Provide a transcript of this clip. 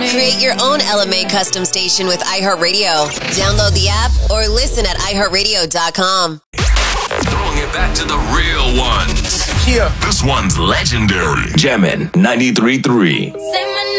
Create your own LMA custom station with iHeartRadio. Download the app or listen at iHeartRadio.com. Throwing it back to the real ones. Yeah. This one's legendary. Jammin' 93.3. Say my